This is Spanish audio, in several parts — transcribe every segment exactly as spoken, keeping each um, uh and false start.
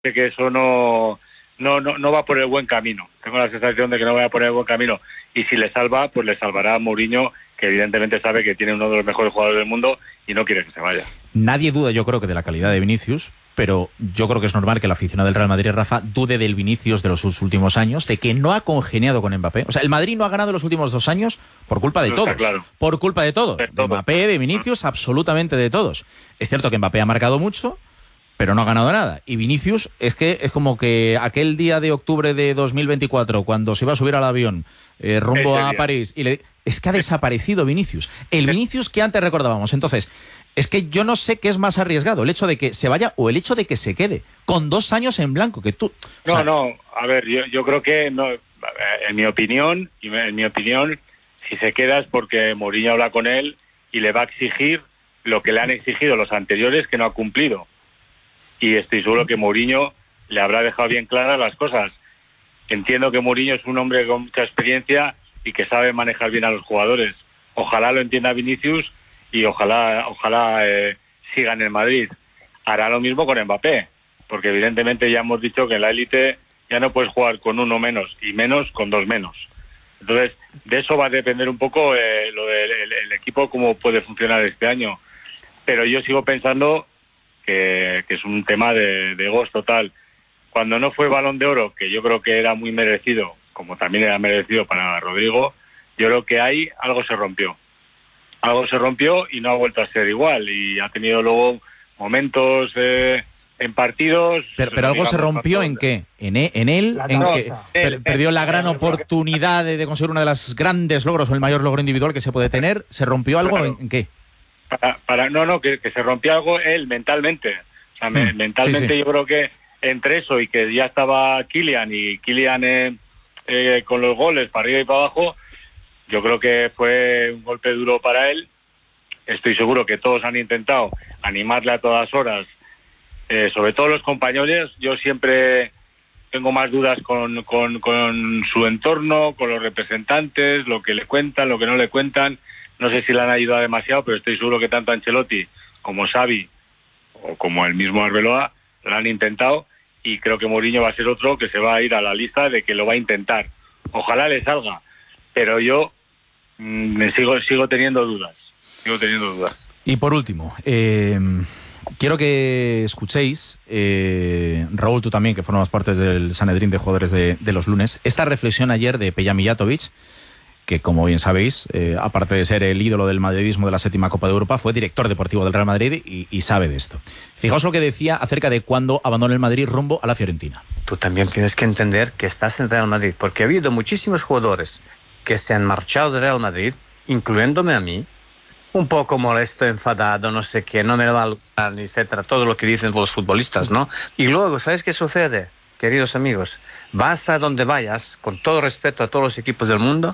que eso no, no, no, no va por el buen camino. Tengo la sensación de que no va por el buen camino. Y si le salva, pues le salvará a Mourinho, que evidentemente sabe que tiene uno de los mejores jugadores del mundo y no quiere que se vaya. Nadie duda, yo creo, que de la calidad de Vinicius, pero yo creo que es normal que el aficionado del Real Madrid, Rafa, dude del Vinicius de los últimos años, de que no ha congeniado con Mbappé. O sea, el Madrid no ha ganado los últimos dos años por culpa de Eso todos. está claro. Por culpa de todos. De Mbappé, de Vinicius, absolutamente de todos. Es cierto que Mbappé ha marcado mucho, pero no ha ganado nada. Y Vinicius es que es como que aquel día de octubre de dos mil veinticuatro, cuando se iba a subir al avión eh, rumbo a París, y le... es que ha desaparecido Vinicius. El Vinicius que antes recordábamos. Entonces, es que yo no sé qué es más arriesgado, el hecho de que se vaya o el hecho de que se quede, con dos años en blanco, que tú... No, o sea... no, a ver, yo, yo creo que, no, en mi opinión, en mi opinión, si se queda es porque Mourinho habla con él y le va a exigir lo que le han exigido los anteriores que no ha cumplido. Y estoy seguro que Mourinho le habrá dejado bien claras las cosas. Entiendo que Mourinho es un hombre con mucha experiencia y que sabe manejar bien a los jugadores. Ojalá lo entienda Vinicius y ojalá ojalá eh, siga en el Madrid. Hará lo mismo con Mbappé, porque evidentemente ya hemos dicho que en la élite ya no puedes jugar con uno menos y menos con dos menos. Entonces, de eso va a depender un poco eh, lo del el, el equipo, cómo puede funcionar este año. Pero yo sigo pensando que, que es un tema de, de egos total. Cuando no fue Balón de Oro, que yo creo que era muy merecido, como también era merecido para Rodrigo, yo creo que ahí algo se rompió. Algo se rompió y no ha vuelto a ser igual. Y ha tenido luego momentos eh, en partidos... Pero, pero algo se rompió ¿en qué? ¿En, e, en él? ¿En que per, perdió la gran oportunidad de, de conseguir uno de los grandes logros o el mayor logro individual que se puede tener? ¿Se rompió algo? Claro. ¿En, en qué? Para, para, no, no, que, que se rompió algo él mentalmente. O sea, hmm. mentalmente sí, sí. Yo creo que entre eso y que ya estaba Kylian y Kylian eh, eh, con los goles para arriba y para abajo, yo creo que fue un golpe duro para él. Estoy seguro que todos han intentado animarle a todas horas, eh, sobre todo los compañeros. Yo siempre tengo más dudas con, con, con su entorno, con los representantes, lo que le cuentan, lo que no le cuentan. No sé si le han ayudado demasiado, pero estoy seguro que tanto Ancelotti como Xavi o como el mismo Arbeloa lo han intentado, y creo que Mourinho va a ser otro que se va a ir a la lista de que lo va a intentar. Ojalá le salga, pero yo mmm, me sigo sigo teniendo dudas, sigo teniendo dudas. Y por último, eh, quiero que escuchéis, eh, Raúl, tú también, que formas parte del Sanedrín de jugadores de, de los lunes, esta reflexión ayer de Peja Mijatovic, que como bien sabéis, eh, aparte de ser el ídolo del madridismo de la séptima Copa de Europa, fue director deportivo del Real Madrid y, y sabe de esto. Fijaos lo que decía acerca de cuando abandona el Madrid rumbo a la Fiorentina. Tú también tienes que entender que estás en Real Madrid, porque ha habido muchísimos jugadores que se han marchado de Real Madrid, incluyéndome a mí, un poco molesto, enfadado, no sé qué, no me lo va a lugar, etcétera, todo lo que dicen los futbolistas, ¿no? Y luego, ¿sabes qué sucede, queridos amigos? Vas a donde vayas, con todo respeto a todos los equipos del mundo,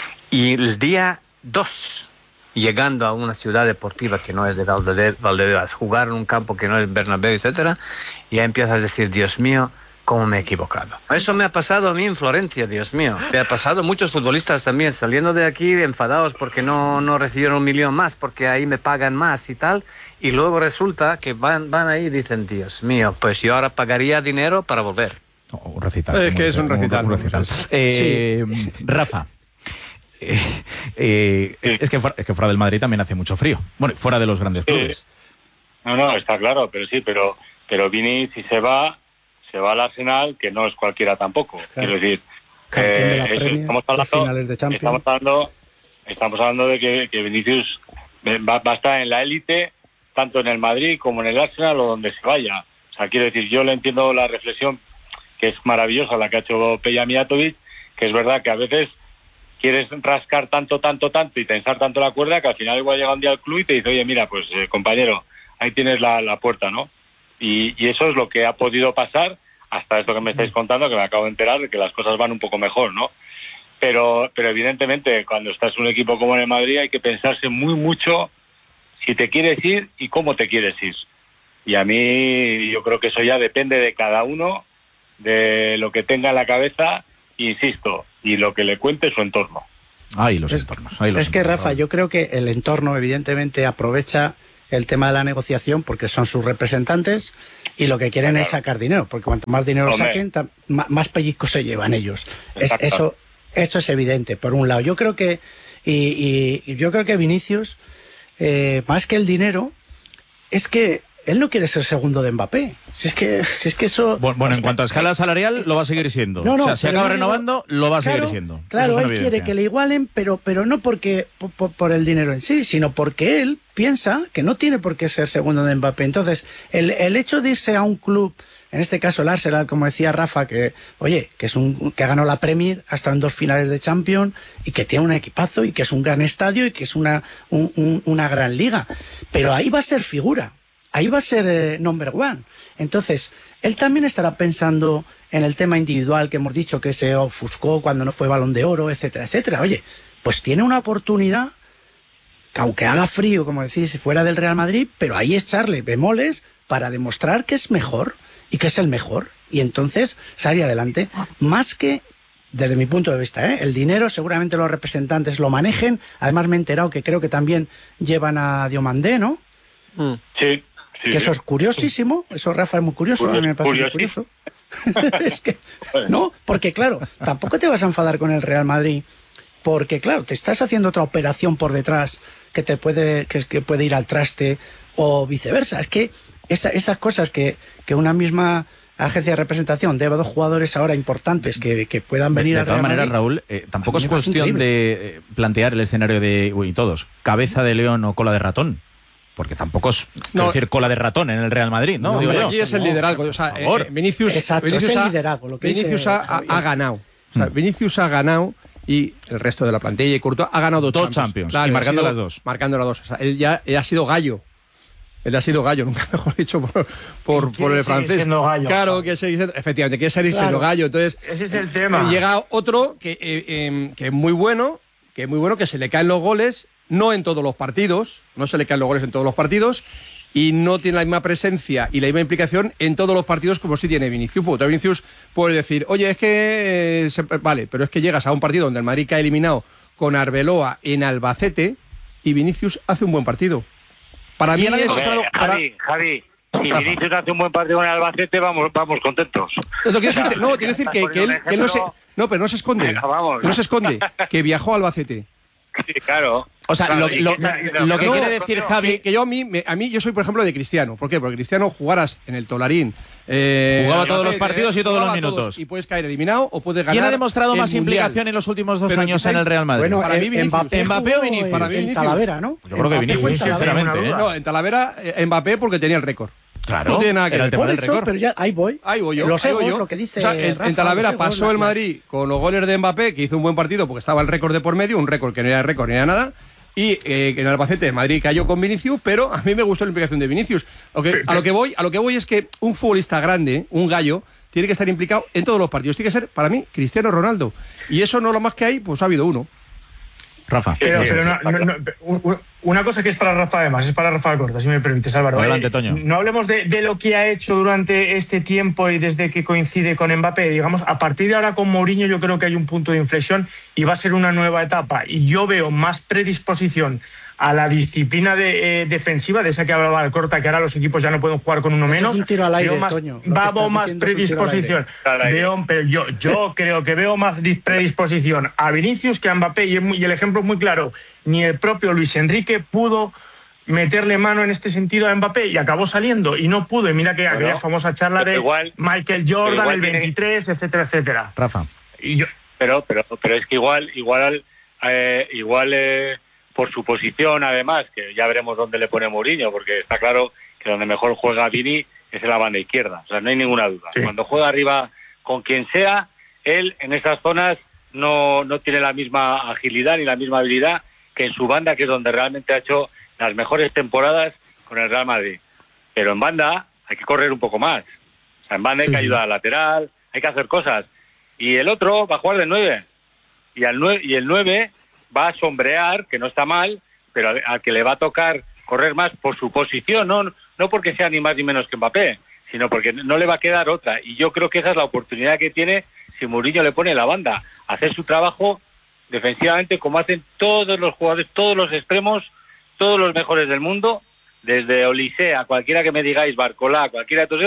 y el día dos, llegando a una ciudad deportiva que no es de Valdebebas, jugar en un campo que no es Bernabéu, etcétera, ya empiezas a decir, Dios mío, cómo me he equivocado. Eso me ha pasado a mí en Florencia, Dios mío. Me ha pasado a muchos futbolistas también, saliendo de aquí enfadados porque no, no recibieron un millón más, porque ahí me pagan más y tal, y luego resulta que van, van ahí y dicen, Dios mío, pues yo ahora pagaría dinero para volver. Oh, un recital. Es que es un recital. Un, un recital. Eh, sí. Rafa, eh, eh, sí. es, que fuera, es que fuera del Madrid también hace mucho frío. Bueno, fuera de los grandes clubes. Sí. No, no, está claro, pero sí, pero, pero Vini, si se va, se va al Arsenal, que no es cualquiera tampoco. Claro. Quiero decir, eh, de Premier, estamos, hablando, finales de Champions. estamos hablando, estamos hablando de que, que Vinicius va, va a estar en la élite, tanto en el Madrid como en el Arsenal o donde se vaya. O sea, quiero decir, yo le entiendo la reflexión, que es maravillosa la que ha hecho Peja Mijatovic, que es verdad que a veces quieres rascar tanto, tanto, tanto y tensar tanto la cuerda que al final igual llega un día al club y te dice, oye, mira, pues eh, compañero, ahí tienes la, la puerta, ¿no? Y, y eso es lo que ha podido pasar hasta esto que me estáis contando, que me acabo de enterar de que las cosas van un poco mejor, ¿no? Pero, pero evidentemente, cuando estás en un equipo como en el Madrid hay que pensarse muy mucho si te quieres ir y cómo te quieres ir. Y a mí yo creo que eso ya depende de cada uno, de lo que tenga en la cabeza, insisto, y lo que le cuente su entorno. Ay, los es, entornos. Ay, los es que, entornos. Rafa, yo creo que el entorno evidentemente aprovecha el tema de la negociación porque son sus representantes Y lo que quieren claro. es sacar dinero, porque cuanto más dinero Hombre. saquen, más pellizcos se llevan ellos. Es, eso, eso es evidente, por un lado. Yo creo que, y, y, y yo creo que Vinicius, eh, más que el dinero, es que él no quiere ser segundo de Mbappé. Si es que, si es que eso... Bueno, bueno en cuanto a escala salarial, lo va a seguir siendo. No, no, o sea, si pero acaba no, renovando, lo va a claro, seguir siendo. Claro, Eso es él una quiere evidencia. que le igualen, pero, pero no porque por, por el dinero en sí, sino porque él piensa que no tiene por qué ser segundo de Mbappé. Entonces, el, el hecho de irse a un club, en este caso el Arsenal, como decía Rafa, que oye, que es un que ha ganado la Premier, ha estado en dos finales de Champions y que tiene un equipazo y que es un gran estadio y que es una, un, un, una gran liga. Pero ahí va a ser figura. Ahí va a ser eh, number one. Entonces, él también estará pensando en el tema individual que hemos dicho que se ofuscó cuando no fue Balón de Oro, etcétera, etcétera. Oye, pues tiene una oportunidad, que aunque haga frío, como decís, fuera del Real Madrid, pero ahí echarle bemoles para demostrar que es mejor y que es el mejor. Y entonces salir adelante. Más que, desde mi punto de vista, ¿eh? el dinero seguramente los representantes lo manejen. Además me he enterado que creo que también llevan a Diomandé, ¿no? Mm. Sí. Sí, que eso sí. es curiosísimo, eso Rafa es muy curioso, Curios, a mí me parece muy curioso. Es que, no, porque claro, tampoco te vas a enfadar con el Real Madrid, porque claro, te estás haciendo otra operación por detrás que te puede, que, que puede ir al traste o viceversa. Es que esa, esas cosas que, que una misma agencia de representación debe a dos jugadores ahora importantes que, que puedan venir de, a de todas maneras, Raúl, eh, tampoco es cuestión de eh, plantear el escenario de, uy, todos, cabeza de león o cola de ratón. Porque tampoco es no, decir cola de ratón en el Real Madrid, ¿no? no Digo yo. Aquí es el liderazgo. O sea, eh, eh, Vinicius, Exacto, Vinicius, es el ha, liderazgo, lo que Vinicius dice ha, ha, ha ganado. O sea, Mm. Vinicius ha ganado y el resto de la plantilla y Courtois ha ganado dos, dos Champions. Champions, Claro, y marcando sido, las dos. Marcando las dos. O sea, él ya él ha sido gallo. Él ha sido gallo, nunca mejor dicho por, por, por el francés. Siendo gallo, claro, ¿sabes? que seguir siendo, efectivamente, quiere seguir Claro. siendo gallo. Entonces, Ese es el tema. llega otro que, eh, eh, que es muy bueno, que es muy bueno, que se le caen los goles, no en todos los partidos, no se le caen los goles en todos los partidos, y no tiene la misma presencia y la misma implicación en todos los partidos como sí tiene Vinicius. Porque Vinicius puede decir, oye, es que... Eh, se, vale, pero es que llegas a un partido donde el Madrid cae eliminado con Arbeloa en Albacete y Vinicius hace un buen partido. Para mí Hombre, es... Para, Javi, Javi, si Rafa. Vinicius hace un buen partido en el Albacete, vamos, vamos contentos. No, quiero decirte, no, quiero decir que, que, él, que él no se... No, pero no se esconde. Venga, vamos. No se esconde. Que viajó a Albacete. Sí, claro. O sea, Claro, lo, y lo- que está- lo que no, quiere decir no, Javi... Que, que yo a mí, me- a mí, yo soy, por ejemplo, de Cristiano. ¿Por qué? Porque Cristiano jugaras en el Tolarín. eh, Jugaba todos los eh, partidos y todos jugaba los minutos. Y puedes caer eliminado o puedes ganar. ¿Quién ha demostrado el más Mundial. implicación en los últimos dos Pero años quizá- en el Real Madrid? Bueno, Para mí, eh, Vinicius. Mbappé, Mbappé o jugó Vinicius. en- Para mí, en Vinicius. Talavera, ¿no? Yo creo que Mbappé Vinicius, jugó en Talavera. sinceramente, ninguna ¿eh? duda. No, en Talavera, eh, Mbappé porque tenía el récord. Claro, No tiene nada que era el ver. tema Por del eso, récord. pero ya ahí voy. Ahí voy yo. Los ahí voy egos, yo. lo que dice O sea, en, Rafa, en Talavera los egos, pasó el las- Madrid con los goles de Mbappé, que hizo un buen partido porque estaba el récord de por medio, un récord que no era récord ni era nada. Y eh, en Albacete, Madrid cayó con Vinicius, pero a mí me gustó la implicación de Vinicius. Lo que, a, lo que voy, a lo que voy es que un futbolista grande, un gallo, tiene que estar implicado en todos los partidos. Tiene que ser, para mí, Cristiano Ronaldo. Y eso no lo más que hay, pues ha habido uno. Rafa. Pero, Sí, pero sí, no- está no- claro. no, u- u- una cosa que es para Rafa además, es para Rafa Corta, si me permites, Álvaro. Adelante, Eh, Toño. No hablemos de, de lo que ha hecho durante este tiempo y desde que coincide con Mbappé. Digamos, a partir de ahora con Mourinho yo creo que hay un punto de inflexión y va a ser una nueva etapa. Y yo veo más predisposición a la disciplina de, eh, defensiva, de esa que hablaba el Corta, que ahora los equipos ya no pueden jugar con uno Eso menos. es un tiro al aire, Veo más, Toño. Lo que Vamos estás más diciendo es un tiro al aire. predisposición. Al aire. Veo, pero yo, yo creo que veo más dis- predisposición a Vinicius que a Mbappé y, es muy- y el ejemplo es muy claro. Ni el propio Luis Enrique pudo meterle mano en este sentido a Mbappé y acabó saliendo y no pudo. Y mira que Bueno, aquella famosa charla pero de igual- Michael pero Jordan, igual el tiene- veintitrés, etcétera, etcétera. Rafa. Y yo, Pero, pero, pero es que igual, igual, eh, igual eh, por su posición, además, que ya veremos dónde le pone Mourinho, porque está claro que donde mejor juega Vini es en la banda izquierda. O sea, no hay ninguna duda. Sí. Cuando juega arriba con quien sea, él en esas zonas no, no tiene la misma agilidad ni la misma habilidad que en su banda, que es donde realmente ha hecho las mejores temporadas con el Real Madrid. Pero en banda hay que correr un poco más. O sea, en banda hay Sí, que sí. ayudar al lateral, hay que hacer cosas. Y el otro va a jugar de nueve. Y, al nueve, y el nueve va a sombrear, que no está mal, pero al, al que le va a tocar correr más por su posición, no, no porque sea ni más ni menos que Mbappé, sino porque no le va a quedar otra. Y yo creo que esa es la oportunidad que tiene si Mourinho le pone la banda, hacer su trabajo defensivamente como hacen todos los jugadores, todos los extremos, todos los mejores del mundo, desde Olise a cualquiera que me digáis, Barcolá, cualquiera de todos ellos,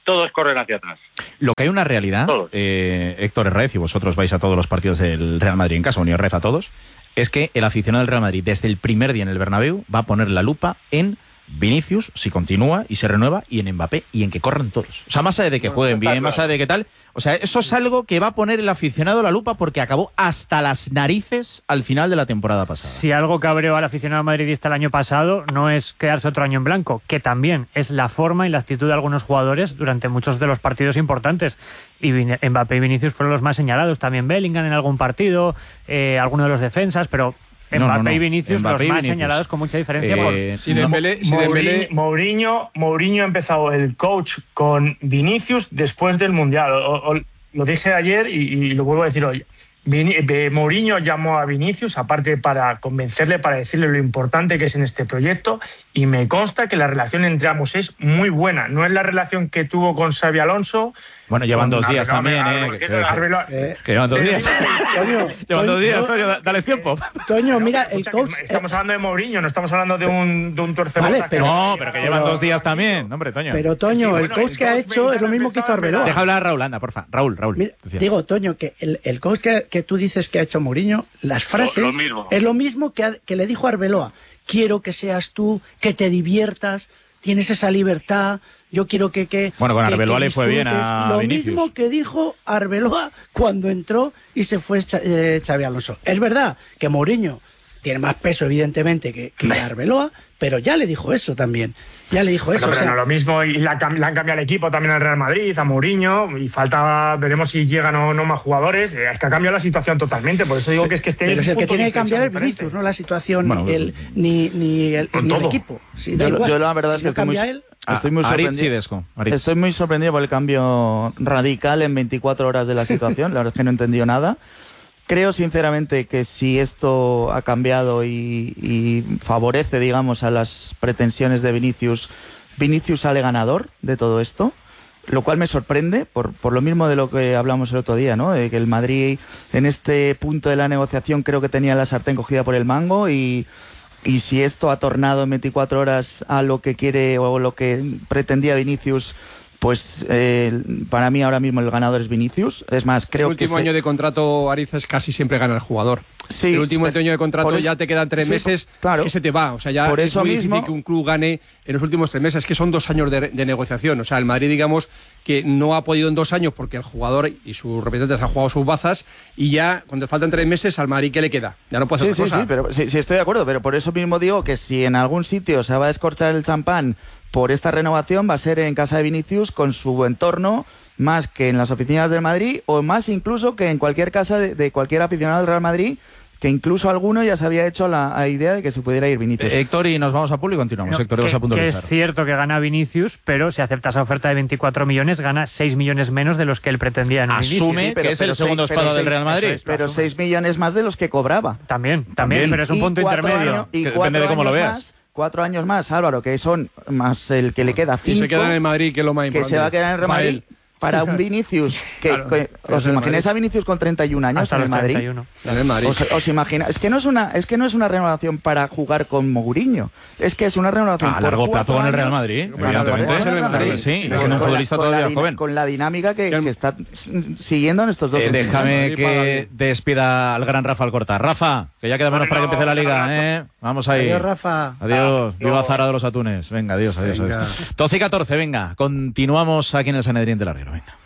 todos corren hacia atrás. Lo que hay una realidad, eh, Héctor Herrez, y vosotros vais a todos los partidos del Real Madrid en casa, Unión Herrez a todos, es que el aficionado del Real Madrid desde el primer día en el Bernabéu va a poner la lupa en Vinicius, si continúa y se renueva, y en Mbappé, y en que corran todos. O sea, más allá de que jueguen bien, más allá de que tal, o sea, eso es algo que va a poner el aficionado la lupa porque acabó hasta las narices al final de la temporada pasada. Si algo cabreó al aficionado madridista el año pasado no es quedarse otro año en blanco, que también es la forma y la actitud de algunos jugadores durante muchos de los partidos importantes. Y Mbappé y Vinicius fueron los más señalados, también Bellingham en algún partido, eh, algunos de los defensas, pero Mbappé no, no, no. y Vinicius Mbappé los y más Vinicius. señalados con mucha diferencia. Eh, por... si Dembélé, si Dembélé... Mourinho, Mourinho ha empezado el coach con Vinicius después del Mundial. O, o, lo dije ayer y, y lo vuelvo a decir hoy. Vin, Mourinho llamó a Vinicius, aparte para convencerle, para decirle lo importante que es en este proyecto, y me consta que la relación entre ambos es muy buena. No es la relación que tuvo con Xabi Alonso. Bueno, llevan dos días Arbeloa, también, Arbeloa, ¿eh? que, Que, Arbeloa, que, que llevan dos días. Toño, llevan dos días, Toño, Toño, dales tiempo. Toño, mira, el Escucha, coach... Estamos hablando de Mourinho, no estamos hablando de un, de un tuercebota. Vale, pero- No, pero que llevan pero- dos días también, hombre, Toño. Pero Toño, Sí, el bueno, coach el que ha coach hecho me es lo mismo que hizo empezaba a Arbeloa. Deja hablar a Raúl, anda, porfa. Raúl, Raúl. Mira, decía. digo, Toño, que el, el coach que, que tú dices que ha hecho Mourinho, las frases lo mismo. es lo mismo que, ha- que le dijo a Arbeloa. Quiero que seas tú, que te diviertas, tienes esa libertad, yo quiero que... que Bueno, con que- Arbeloa que le fue bien disfrutes. a Lo Vinicius. mismo que dijo Arbeloa cuando entró y se fue Cha- eh, Xabi Alonso. Es verdad que Mourinho tiene más peso, evidentemente, que, que Arbeloa, pero ya le dijo eso también. Ya le dijo eso. Pero, o pero sea, no lo mismo, y la, le han cambiado el equipo también al Real Madrid, a Mourinho, y falta, veremos si llegan o no más jugadores. Es que ha cambiado la situación totalmente, por eso digo que es que este pero es es el un que punto tiene de que cambiar el inflexión Vinicius, no la situación, Bueno, el, ni, ni, el, con ni el todo. equipo. Sí, da Yo, igual. yo la verdad Si es que no estoy muy, cambia él, estoy muy Ah, Aritz sorprendido. y Desco, Aritz. Estoy muy sorprendido por el cambio radical en veinticuatro horas de la situación. La verdad es que no he entendido nada. Creo sinceramente que si esto ha cambiado y, y favorece, digamos, a las pretensiones de Vinicius, Vinicius sale ganador de todo esto, lo cual me sorprende por, por lo mismo de lo que hablamos el otro día, ¿no? De que el Madrid en este punto de la negociación creo que tenía la sartén cogida por el mango y, y si esto ha tornado en veinticuatro horas a lo que quiere o lo que pretendía Vinicius, pues eh, para mí ahora mismo el ganador es Vinicius. Es más, creo el que... último se- año de contrato, Ariz, casi siempre gana el jugador. Sí, el último este- año de contrato por eso- ya te quedan tres sí, meses claro. que se te va. O sea, ya Por es eso muy mismo- difícil que un club gane en los últimos tres meses. Es que son dos años de, de negociación. O sea, el Madrid, digamos, que no ha podido en dos años porque el jugador y sus representantes han jugado sus bazas y ya, cuando faltan tres meses, al Madrid, ¿qué le queda? Ya no puede Sí, hacer sí, otra cosa. sí, pero sí, sí, estoy de acuerdo, pero por eso mismo digo que si en algún sitio se va a escorchar el champán por esta renovación, va a ser en casa de Vinicius con su entorno, más que en las oficinas del Madrid, o más incluso que en cualquier casa de, de cualquier aficionado del Real Madrid, que incluso alguno ya se había hecho la, la idea de que se pudiera ir Vinicius. Eh, Héctor, y nos vamos a Puli y continuamos. No, Héctor, que, vas a que puntualizar. es cierto que gana Vinicius, pero si acepta esa oferta de veinticuatro millones, gana seis millones menos de los que él pretendía en un inicio. Asume Sí, pero- que es el pero segundo seis- pero espada del seis- Real Madrid. eso es, pero seis millones más de los que cobraba. También, también, También. pero es un Y punto cuatro intermedio. años- y Que cuatro depende de cómo lo años veas. más, cuatro años más, Álvaro, que son más el que le queda cinco. Y se queda en el Madrid, que es lo más que importante. se va a quedar en el Real Para Madrid. él. Para un Vinicius, que, Claro, que- pero ¿os es el imagináis Madrid. a Vinicius con treinta y un años Hasta en los el Madrid? treinta y uno. En el Madrid. ¿Os, os imagina? Es que no es una, es que no es una renovación para jugar con Mourinho. Es que es una renovación A por largo plazo cuatro con el Real años, Madrid, Claro, evidentemente. claro, claro, Claro que claro. sí, y Claro, siendo un con la- futbolista con la todavía dina- joven. Con la dinámica que, Que- que está siguiendo en estos dos Eh, últimos déjame Madrid paga que bien. despida al gran Rafa Alcorta. Rafa, que ya queda menos Bueno, para que empiece la liga, un ¿eh? Vamos ahí. Adiós, Rafa. Adiós. Ah, Viva luego. Zara de los Atunes. Venga, adiós, adiós. Venga. adiós. doce y catorce, venga. Continuamos aquí en el Sanedrín del Larguero. Venga.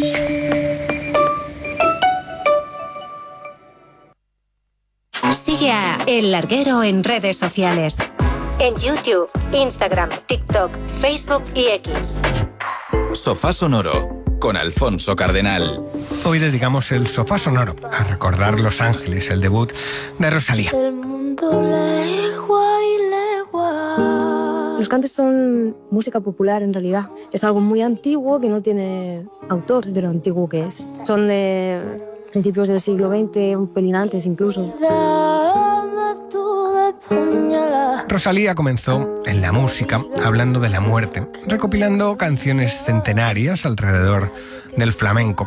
Sigue a El Larguero en redes sociales. En YouTube, Instagram, TikTok, Facebook y X. Sofá Sonoro con Alfonso Cardenal. Hoy dedicamos el sofá sonoro a recordar Los Ángeles, el debut de Rosalía. El mundo legua y legua. Los cantes son música popular en realidad. Es algo muy antiguo que no tiene autor de lo antiguo que es. Son de principios del siglo veinte, un pelín antes incluso. Dame tú de puñalada. Rosalía comenzó en la música hablando de la muerte, recopilando canciones centenarias alrededor del flamenco.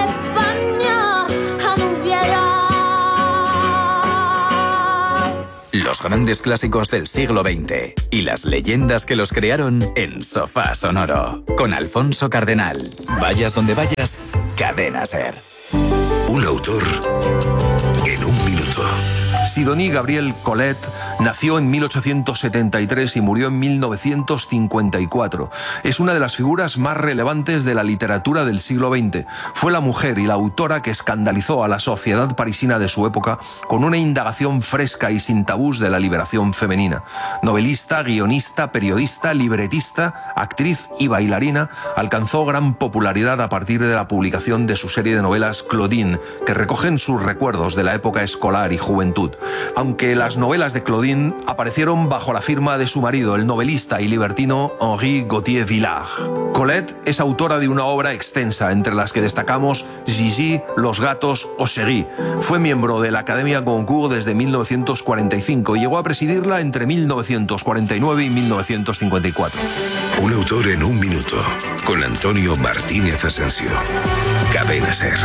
España anunciará. Los grandes clásicos del siglo veinte y las leyendas que los crearon en Sofá Sonoro. Con Alfonso Cardenal. Vayas donde vayas, Cadena SER. Un autor en un minuto. Sidonie Gabriel Colette nació en mil ochocientos setenta y tres y murió en mil novecientos cincuenta y cuatro. Es una de las figuras más relevantes de la literatura del siglo veinte. Fue la mujer y la autora que escandalizó a la sociedad parisina de su época con una indagación fresca y sin tabús de la liberación femenina. Novelista, guionista, periodista, libretista, actriz y bailarina, alcanzó gran popularidad a partir de la publicación de su serie de novelas Claudine, que recogen sus recuerdos de la época escolar y juventud. Aunque las novelas de Claudine aparecieron bajo la firma de su marido, el novelista y libertino Henri Gauthier Villard. Colette es autora de una obra extensa, entre las que destacamos Gigi, Los gatos o Chérie. Fue miembro de la Academia Goncourt desde mil novecientos cuarenta y cinco y llegó a presidirla entre mil novecientos cuarenta y nueve y mil novecientos cincuenta y cuatro. Un autor en un minuto, con Antonio Martínez Asensio. Cadena SER.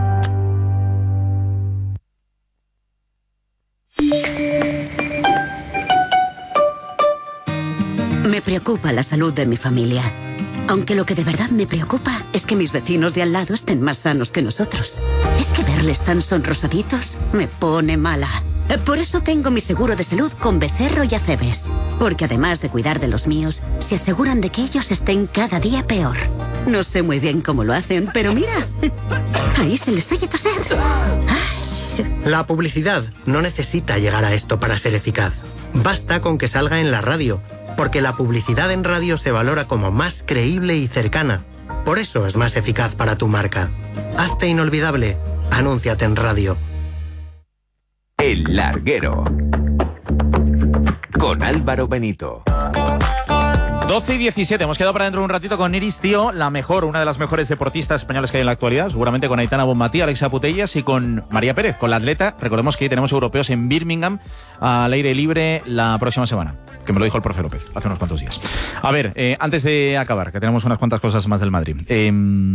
Me preocupa la salud de mi familia. Aunque lo que de verdad me preocupa es que mis vecinos de al lado estén más sanos que nosotros. Es que verles tan sonrosaditos me pone mala. Por eso tengo mi seguro de salud con Becerro y Acebes. Porque además de cuidar de los míos, se aseguran de que ellos estén cada día peor. No sé muy bien cómo lo hacen, pero mira, ahí se les oye toser. La publicidad no necesita llegar a esto para ser eficaz. Basta con que salga en la radio, porque la publicidad en radio se valora como más creíble y cercana. Por eso es más eficaz para tu marca. Hazte inolvidable. Anúnciate en radio. El Larguero. Con Álvaro Benito. doce y diecisiete, hemos quedado para dentro de un ratito con Iris Tío, la mejor, una de las mejores deportistas españolas que hay en la actualidad, seguramente con Aitana Bonmatí, Alexa Putellas y con María Pérez, con la atleta. Recordemos que tenemos europeos en Birmingham al aire libre la próxima semana, que me lo dijo el profe López hace unos cuantos días. A ver, eh, antes de acabar, que tenemos unas cuantas cosas más del Madrid. Eh,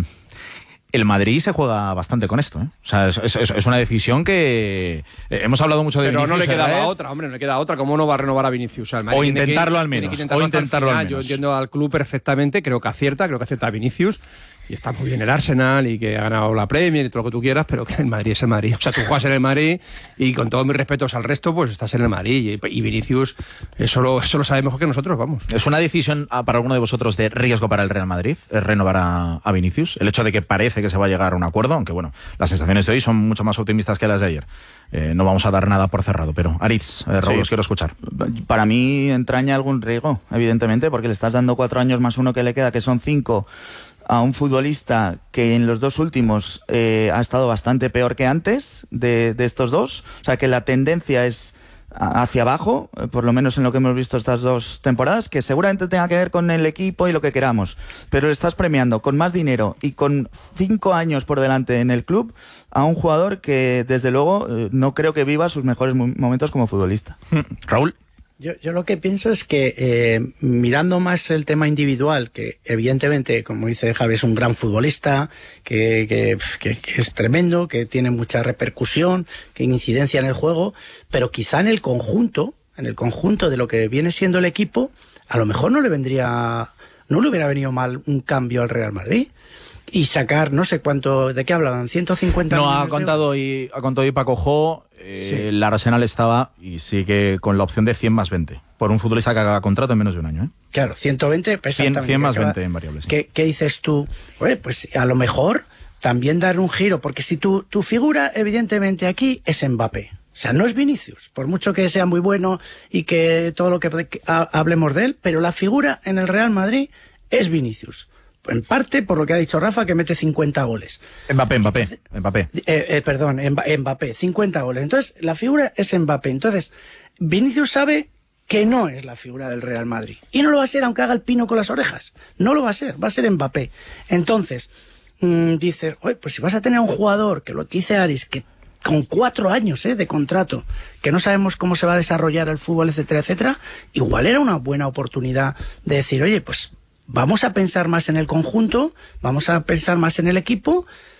El Madrid se juega bastante con esto, ¿eh? O sea, es, es, es una decisión que eh, hemos hablado mucho de Pero Vinicius. no le quedaba ¿eh? otra, hombre, no le queda otra. ¿Cómo no va a renovar a Vinicius? O, sea, el Madrid O tiene intentarlo que, al menos. tiene que intentarlo O intentarlo al final. menos. Yo entiendo al club perfectamente, creo que acierta, creo que acierta a Vinicius. Y está muy bien el Arsenal y que ha ganado la Premier y todo lo que tú quieras, pero que el Madrid es el Madrid. O sea, tú juegas en el Madrid y con todos mis respetos al resto, pues estás en el Madrid. Y, y Vinicius, eso lo, eso lo sabe mejor que nosotros, vamos. ¿Es una decisión ah, para alguno de vosotros de riesgo para el Real Madrid, es renovar a, a Vinicius? El hecho de que parece que se va a llegar a un acuerdo, aunque bueno, las sensaciones de hoy son mucho más optimistas que las de ayer. Eh, no vamos a dar nada por cerrado, pero Aritz, eh, Raúl, sí. Os quiero escuchar. Para mí entraña algún riesgo, evidentemente, porque le estás dando cuatro años más uno que le queda, que son cinco, a un futbolista que en los dos últimos eh, ha estado bastante peor que antes de, de estos dos. O sea, que la tendencia es hacia abajo, eh, por lo menos en lo que hemos visto estas dos temporadas, que seguramente tenga que ver con el equipo y lo que queramos. Pero le estás premiando con más dinero y con cinco años por delante en el club a un jugador que, desde luego, eh, no creo que viva sus mejores momentos como futbolista. Raúl. Yo, yo lo que pienso es que eh, mirando más el tema individual, que evidentemente, como dice Javi, es un gran futbolista, que, que, que, que es tremendo, que tiene mucha repercusión, que incidencia en el juego, pero quizá en el conjunto, en el conjunto de lo que viene siendo el equipo, a lo mejor no le vendría, no le hubiera venido mal un cambio al Real Madrid. Y sacar, no sé cuánto, ¿de qué hablaban? ¿ciento cincuenta No, millones ha contado, hoy, ha contado hoy Paco Jo, eh, sí. El Arsenal estaba y sigue con la opción de cien más veinte, por un futbolista que haga contrato en menos de un año. ¿eh? Claro, ciento veinte, cien, cien más veinte en variables. Sí. ¿Qué, ¿Qué dices tú? Oye, pues a lo mejor también dar un giro, porque si tu, tu figura evidentemente aquí es Mbappé. O sea, no es Vinicius, por mucho que sea muy bueno y que todo lo que hablemos de él, pero la figura en el Real Madrid es Vinicius. En parte, por lo que ha dicho Rafa, que mete cincuenta goles. Mbappé, Mbappé, Mbappé. Eh, eh, perdón, Mbappé, cincuenta goles. Entonces, la figura es Mbappé. Entonces, Vinicius sabe que no es la figura del Real Madrid. Y no lo va a ser aunque haga el pino con las orejas. No lo va a ser, va a ser Mbappé. Entonces, mmm, dices, oye, pues si vas a tener un jugador, que lo que dice Aris, que con cuatro años eh, de contrato, que no sabemos cómo se va a desarrollar el fútbol, etcétera, etcétera, igual era una buena oportunidad de decir, oye, pues vamos a pensar más en el conjunto, vamos a pensar más en el equipo,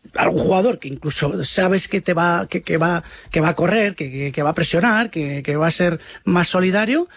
algún jugador que incluso sabes que te va, que, que va, que va a correr, que, que, que va a presionar, que, que va a ser más solidario,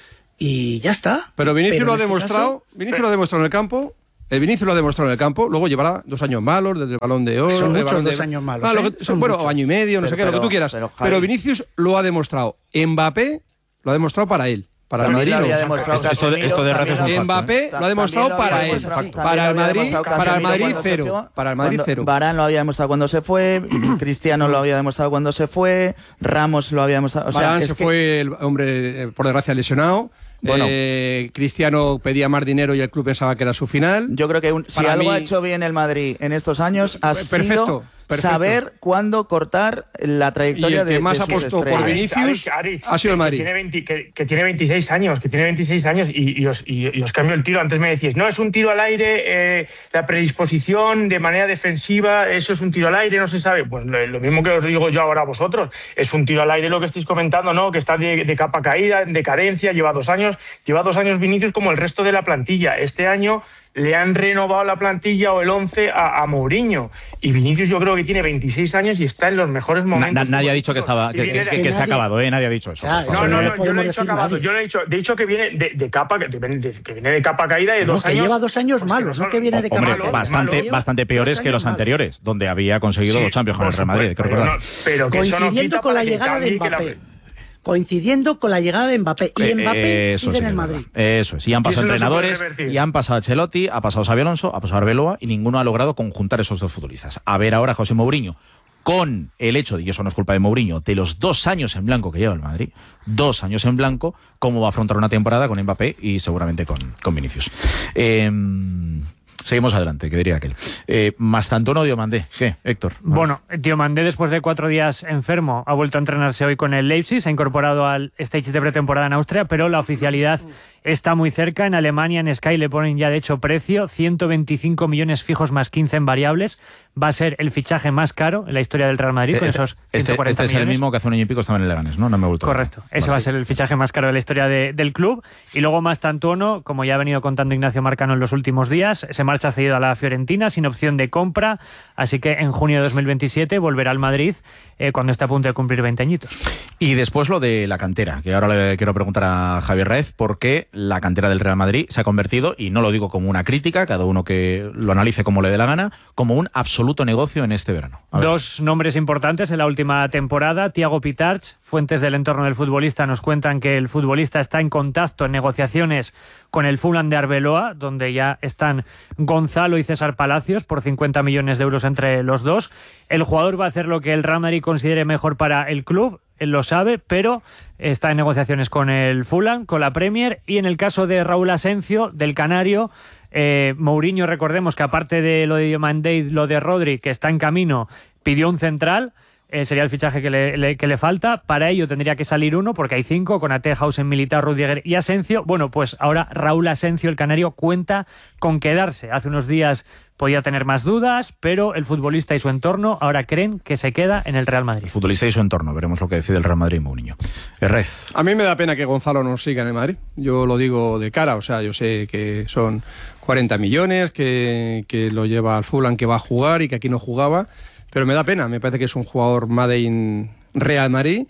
y ya está. Pero Vinicius Pero lo ha en este demostrado, caso- Vinicius lo ha demostrado en el campo. El Vinicius lo ha demostrado en el campo, luego llevará dos años malos desde el Balón de Oro. Son el muchos Balón de- dos años malos, Ah, lo ¿eh? que- Son bueno, muchos. o año y medio, no Pero- sé qué, lo que pero- tú quieras. pero, Pero, Javi- Vinicius lo ha demostrado. Mbappé lo ha demostrado para él. Para el También Madrid lo había no. demostrado Esto- esto de- esto de Casemiro, Rafa es un también facto, Mbappé ¿eh? lo ha demostrado También lo para había él. demostrado- Para también el lo había Madrid, demostrado para el Casemiro Madrid cuando se cero. fue. Para el Madrid Cuando- cero. Varane lo había demostrado cuando se fue, Cristiano lo había demostrado cuando se fue, Ramos lo había demostrado. O sea, Varane es se que- fue, el hombre, eh, por desgracia, lesionado. Bueno. Eh, Cristiano pedía más dinero y el club pensaba que era su final. Yo creo que un- si Para algo mí- ha hecho bien el Madrid en estos años ha Perfecto, sido perfecto. saber cuándo cortar la Y trayectoria el que de, más de ha sus apostado por estrellas. Vinicius Arich, Arich, ha sido el que Madrid. tiene veinte que, que tiene veintiséis años, que tiene veintiséis años y, y os, y, y os cambio el tiro. Antes me decíais, no, es un tiro al aire, eh, la predisposición de manera defensiva, eso es un tiro al aire, no se sabe. Pues lo, lo mismo que os digo yo ahora a vosotros, es un tiro al aire lo que estáis comentando, ¿no? Que está de, de capa caída, en decadencia, lleva dos años, lleva dos años Vinicius como el resto de la plantilla. Este año le han renovado la plantilla o el once a, a Mourinho. Y Vinicius yo creo que tiene veintiséis años y está en los mejores Na- momentos. na- nadie ha dicho que estaba que, Y viene que- de- que está nadie- acabado, ¿eh? Nadie ha dicho eso. Ya, por No, favor. no, no no, yo no podemos he dicho decir acabado. nadie. Yo no he dicho, de hecho que viene de, de capa, que viene de, que viene de capa caída de No, dos que años. lleva dos años pues que malos, no no que viene de capa Hombre, malos, bastante, malos. bastante peores Dos que los años anteriores, donde había conseguido Sí, dos Champions con el por Real Madrid, hay que supuesto, recordar. pero no- pero que eso no Coincidiendo quita con la para que llegada de cambie y que la- Mbappé. Coincidiendo con la llegada de Mbappé. Y Eh, Mbappé eso sigue sí en que el es Madrid. verdad. Eso es. Y han Y pasado eso no se puede entrenadores, revertir. y han pasado Ancelotti, ha pasado Xabi Alonso, ha pasado Arbeloa, y ninguno ha logrado conjuntar esos dos futbolistas. A ver ahora José Mourinho, con el hecho, y eso no es culpa de Mourinho, de los dos años en blanco que lleva el Madrid, dos años en blanco, cómo va a afrontar una temporada con Mbappé y seguramente con, con Vinicius. Eh, seguimos adelante, que diría aquel. Eh, Mastantuono o Diomandé. ¿Qué, Héctor? Bueno, Diomandé, después de cuatro días enfermo, ha vuelto a entrenarse hoy con el Leipzig, se ha incorporado al stage de pretemporada en Austria, pero la oficialidad está muy cerca. En Alemania, en Sky, le ponen ya de hecho precio, ciento veinticinco millones fijos más quince en variables. Va a ser el fichaje más caro en la historia del Real Madrid, con Este, esos este, ciento cuarenta este es el millones. mismo que hace un año y pico estaba en el Leganés, ¿no? No me he vuelto. Correcto, ese va a ser el fichaje más caro de la historia de- del club. Y luego Mastantuono, como ya ha venido contando Ignacio Marcano en los últimos días, se marcha cedido a la Fiorentina sin opción de compra, así que en junio de dos mil veintisiete volverá al Madrid eh, cuando esté a punto de cumplir veinte añitos. Y después lo de la cantera, que ahora le quiero preguntar a Javier Raez, porque la cantera del Real Madrid se ha convertido, y no lo digo como una crítica, cada uno que lo analice como le dé la gana, como un absoluto negocio en este verano. A ver. Dos nombres importantes en la última temporada, Thiago Pitarch. Fuentes del entorno del futbolista nos cuentan que el futbolista está en contacto, en negociaciones con el Fulham de Arbeloa, donde ya están Gonzalo y César Palacios por cincuenta millones de euros entre los dos. El jugador va a hacer lo que el Real Madrid considere mejor para el club, él lo sabe, pero está en negociaciones con el Fulham, con la Premier, y en el caso de Raúl Asencio, del Canario, eh, Mourinho, recordemos que aparte de lo de Diomandé y lo de Rodri, que está en camino, pidió un central. Eh, sería el fichaje que le, le- que le falta. Para ello tendría que salir uno, porque hay cinco, con Ate, Hausen, Militao, Rudiger y Asencio. Bueno, pues ahora Raúl Asencio, el canario, cuenta con quedarse. Hace unos días podía tener más dudas, pero el futbolista y su entorno ahora creen que se queda en el Real Madrid. El futbolista y su entorno, veremos lo que decide el Real Madrid y Mourinho. Herrez. A mí me da pena que Gonzalo no siga en el Madrid. Yo lo digo de cara, o sea, yo sé que son cuarenta millones, que, que lo lleva al Fulham, que va a jugar y que aquí no jugaba, pero me da pena. Me parece que es un jugador made in Real Madrid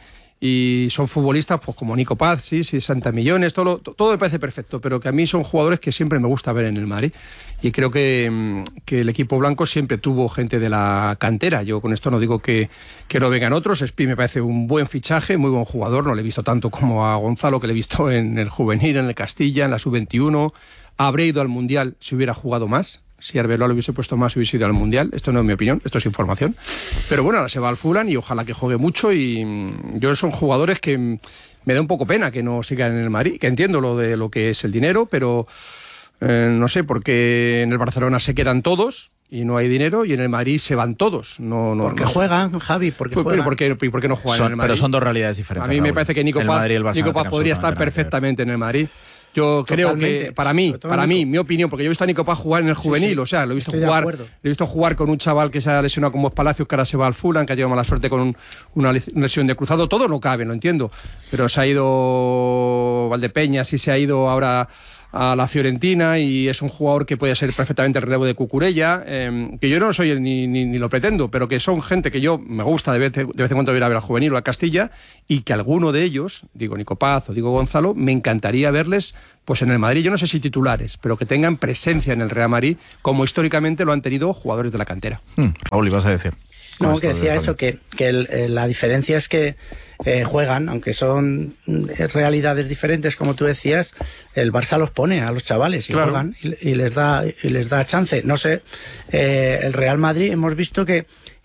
y son futbolistas pues como Nico Paz, sí, sesenta millones, todo, lo- todo me parece perfecto, pero que a mí son jugadores que siempre me gusta ver en el Madrid. Y creo que, mm, que el equipo blanco siempre tuvo gente de la cantera. Yo con esto no digo que, que no vengan otros. Espi me parece un buen fichaje, muy buen jugador. No le he visto tanto como a Gonzalo, que le he visto en el juvenil, en el Castilla, en la sub veintiuno. Habría ido al Mundial si hubiera jugado más. Si Arbeloa lo hubiese puesto más, hubiese ido al Mundial. Esto no es mi opinión, esto es información. Pero bueno, ahora se va al Fulham y ojalá que juegue mucho. Y mm, yo son jugadores que mm, me da un poco pena que no sigan en el Madrid, que entiendo lo de lo que es el dinero, pero eh, no sé, porque en el Barcelona se quedan todos y no hay dinero, y en el Madrid se van todos. No, no, Porque no. juegan, Javi, porque Pues, pero juegan. ¿por qué, y por qué no juegan Son- en el Madrid? pero son dos realidades A diferentes. mí me Raúl. parece que Nico El Paz, Madrid y el Barça Nico no Paz tienen podría estar absolutamente nada que ver. perfectamente en el Madrid. Yo creo Totalmente. que, para mí, Sobre todo para Nico. mí, mi opinión, porque yo he visto a Nico Paz jugar en el juvenil, sí, o sea, lo he visto estoy de jugar, acuerdo. lo he visto jugar con un chaval que se ha lesionado como es Palacios, que ahora se va al Fulham, que ha tenido mala suerte con un- una les- lesión de cruzado. Todo no cabe, lo entiendo, pero se ha ido Valdepeñas y se ha ido ahora a la Fiorentina y es un jugador que puede ser perfectamente el relevo de Cucurella, eh, que yo no soy ni, ni, ni lo pretendo, pero que son gente que yo me gusta de vez, de vez en cuando ir a ver al Juvenil o al Castilla, y que alguno de ellos, digo Nico Paz o digo Gonzalo, me encantaría verles pues en el Madrid, yo no sé si titulares, pero que tengan presencia en el Real Madrid, como históricamente lo han tenido jugadores de la cantera. Hmm, Raúl, ibas a decir. No, que decía eso, que, que el, el, la diferencia es que eh, juegan, aunque son realidades diferentes, como tú decías, el Barça los pone a los chavales y claro. juegan y, y les da y les da chance. No sé, eh, el Real Madrid hemos visto que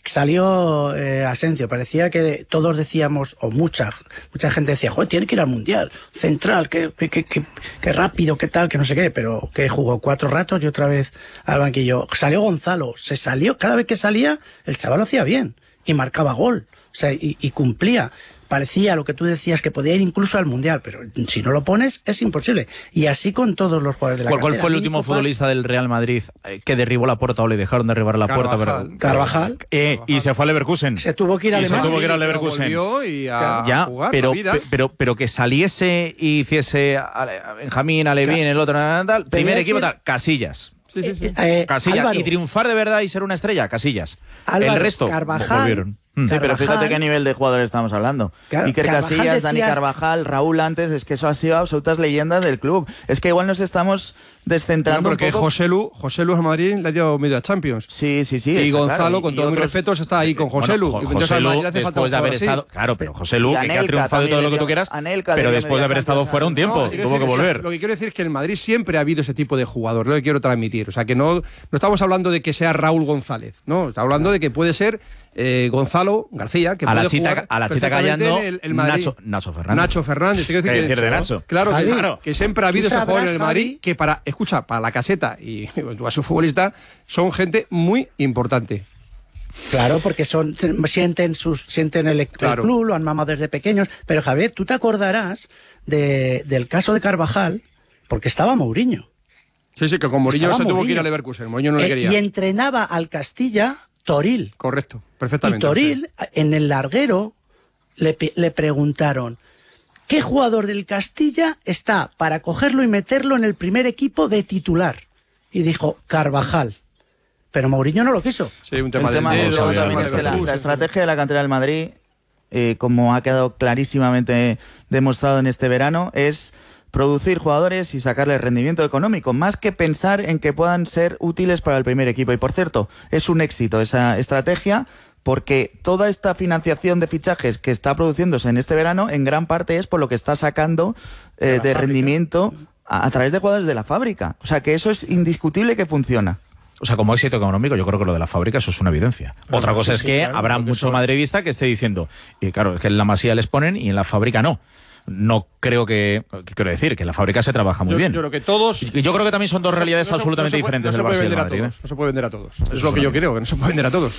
salió eh, Asensio, parecía que todos decíamos, o mucha mucha gente decía, joder, tiene que ir al Mundial, central, que, que, que, que, que rápido, que tal, que no sé qué, pero que jugó cuatro ratos y otra vez al banquillo. Salió Gonzalo, se salió, cada vez que salía, el chaval lo hacía bien y marcaba gol, o sea, y, y cumplía. Parecía lo que tú decías, que podía ir incluso al Mundial, pero si no lo pones es imposible. Y así con todos los jugadores de la ¿Cuál, cantera. ¿Cuál fue el último Nico futbolista Paz, del Real Madrid que derribó la puerta o le dejaron derribar la Carvajal. puerta? Pero, Carvajal. Eh, y se fue a Leverkusen. Se tuvo que ir a y se Alemania. tuvo que ir a Leverkusen. Y a ya, jugar pero, la vida. pe- pero, pero que saliese y hiciese a, a Benjamín, a Levín, el otro, tal, primer equipo, tal, Casillas. Sí, sí, sí. Eh, Casillas. Álvaro. Y triunfar de verdad y ser una estrella, Casillas. Álvaro, el resto Carvajal, volvieron. Mm. Sí, pero fíjate Carvajal. qué nivel de jugadores estamos hablando. Claro, Iker Carvajal Casillas, Dani decías- Carvajal, Raúl antes, es que eso ha sido absolutas leyendas del club. Es que igual nos estamos descentrando No, un porque poco. José Lu, José Lu a Madrid le dio medio a Champions. Sí, sí, sí. Y está Gonzalo, claro. con Y todos mis otros- respetos, está ahí con José Lu. Bueno, Y Jo- entonces José al Lu, Madrid hace falta después un de haber jugador así. estado, claro, pero José Lu, Y que, que ha Anelka triunfado y todo también lo que le tú dio- quieras, Anelka le pero dio después de media haber estado Champions fuera un a- tiempo, No, quiero tuvo que decir, volver. Lo que quiero decir es que en el Madrid siempre ha habido ese tipo de jugador, lo que quiero transmitir. O sea, que no, no estamos hablando de que sea Raúl González, no, estamos hablando de que puede ser eh, Gonzalo García, que a la puede chita, jugar a la chita perfectamente callando, en el, el Madrid. Nacho, Nacho Fernández. Nacho Fernández. Quiero ¿Qué decir, decir que, de Nacho? Claro, que, Javi, claro, que siempre ha habido ¿tú ese jugador en el sabrás, Madrid Javi? que para, escucha, para la caseta y tú a su futbolista son gente muy importante. Claro, porque son sienten sus sienten el, el Claro. club, lo han mamado desde pequeños. Pero Javier, tú te acordarás de, del caso de Carvajal, porque estaba Mourinho. Sí, sí, que con Mourinho Estaba se tuvo Mourinho. que ir a Leverkusen. Mourinho no le Eh, quería. y entrenaba al Castilla Toril. Correcto, Y perfectamente. Toril, en el larguero, le, pe- le preguntaron, ¿qué jugador del Castilla está para cogerlo y meterlo en el primer equipo de titular? Y dijo, Carvajal. Pero Mourinho no lo quiso. Sí, un El tema, tema, del el dedo, tema sabía, también no es que la, sabía. la estrategia de la cantera del Madrid, eh, como ha quedado clarísimamente demostrado en este verano, es producir jugadores y sacarles rendimiento económico, más que pensar en que puedan ser útiles para el primer equipo. Y por cierto, es un éxito esa estrategia, porque toda esta financiación de fichajes que está produciéndose en este verano, en gran parte es por lo que está sacando eh, De de, la fábrica. rendimiento a, a través de jugadores de la fábrica. O sea que eso es indiscutible que funciona. O sea, como éxito económico, yo creo que lo de la fábrica, eso es una evidencia. Claro, Otra cosa sí, es sí, que claro, habrá porque mucho eso- madridista que esté diciendo, y claro, es que en la Masía les ponen y en la fábrica no. No creo que, que quiero decir, que en la fábrica se trabaja muy Yo, bien. yo creo que todos. Y yo creo que también son dos realidades no se- absolutamente no se puede- diferentes no se del puede Barça y del vender a Madrid. todos, ¿eh? No se puede vender a todos. Eso es es lo que una yo creo, que no se puede vender a todos.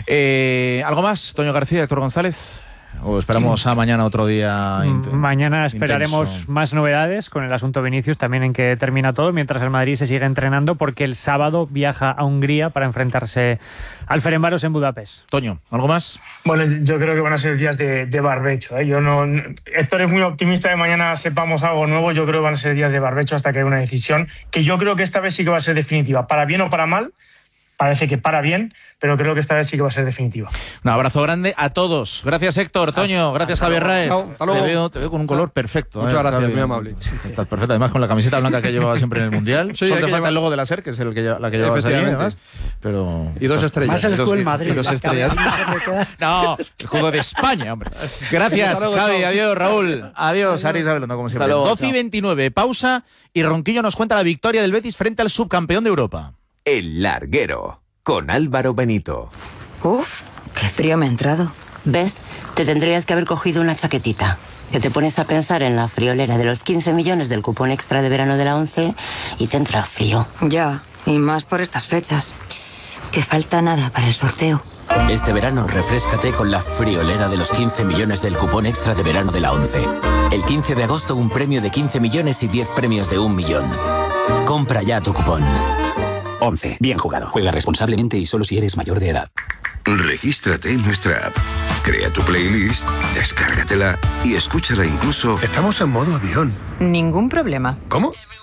Eh, ¿Algo más, Toño García, Héctor González? ¿O esperamos a mañana otro día? int- Mañana esperaremos intenso? más novedades con el asunto Vinicius, también en que termina todo, mientras el Madrid se sigue entrenando, porque el sábado viaja a Hungría para enfrentarse al Ferencváros en Budapest. Toño, ¿algo más? Bueno, yo creo que van a ser días de, de barbecho. ¿eh? Yo no, Héctor es muy optimista de mañana sepamos algo nuevo. Yo creo que van a ser días de barbecho hasta que haya una decisión que yo creo que esta vez sí que va a ser definitiva. Para bien o para mal, parece que para bien, pero creo que esta vez sí que va a ser definitiva. Un abrazo grande a todos. Gracias, Héctor, Toño, gracias, Javier Raez. Chao, hasta luego. Te veo, te veo con un color perfecto. Muchas ¿eh, gracias, Javi? muy amable. Estás perfecto, además con la camiseta blanca que llevaba siempre en el Mundial. Sí, Solo hay te que falta llevar- el logo de la SER, que es el que lleva- la que llevabas ahí, Efectivamente. además. Pero... Y dos estrellas. Más el Y dos- escudo del Madrid. y dos la estrellas. cabeza me queda- No, el juego de España, hombre. Gracias, Hasta luego, Javi. chao. Adiós, Raúl. Adiós, Ari Isabelón, como siempre. luego, doce y chao. veintinueve, pausa, y Ronquillo nos cuenta la victoria del Betis frente al subcampeón de Europa. El Larguero, con Álvaro Benito. Uf, qué frío me ha entrado. ¿Ves? Te tendrías que haber cogido una chaquetita. Que te pones a pensar en la friolera de los quince millones del cupón extra de verano de la ONCE y te entra frío. Ya, y más por estas fechas. Que falta nada para el sorteo. Este verano refréscate con la friolera de los quince millones del cupón extra de verano de la ONCE. El quince de agosto un premio de quince millones y diez premios de un millón. Compra ya tu cupón. once. Bien jugado. Juega responsablemente y solo si eres mayor de edad. Regístrate en nuestra app. Crea tu playlist, descárgatela y escúchala incluso... Estamos en modo avión. Ningún problema. ¿Cómo?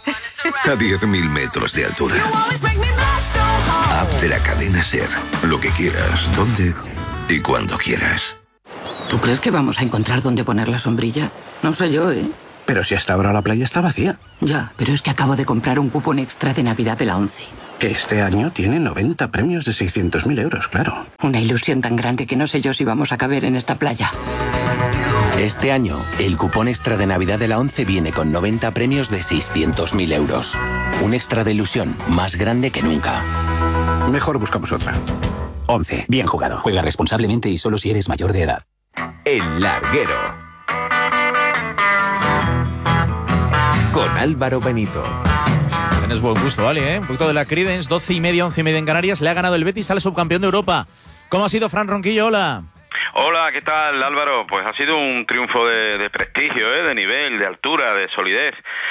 a diez mil metros de altura. App de la cadena SER. Lo que quieras, dónde y cuando quieras. ¿Tú crees que vamos a encontrar dónde poner la sombrilla? No sé yo, ¿eh? Pero si hasta ahora la playa está vacía. Ya, pero es que acabo de comprar un cupón extra de Navidad de la ONCE. Que este año tiene noventa premios de seiscientos mil euros, claro. Una ilusión tan grande que no sé yo si vamos a caber en esta playa. Este año, el cupón extra de Navidad de la ONCE viene con noventa premios de seiscientos mil euros. Un extra de ilusión más grande que nunca. Mejor buscamos otra. ONCE. Bien jugado. Juega responsablemente y solo si eres mayor de edad. El Larguero. Con Álvaro Benito. Tienes buen gusto, ¿vale? ¿eh? Un poquito de la Creedence, doce y media, once y media en Canarias. Le ha ganado el Betis al subcampeón de Europa. ¿Cómo ha sido, Fran Ronquillo? Hola. Hola, ¿qué tal, Álvaro? Pues ha sido un triunfo de, de prestigio, ¿eh? De nivel, de altura, de solidez.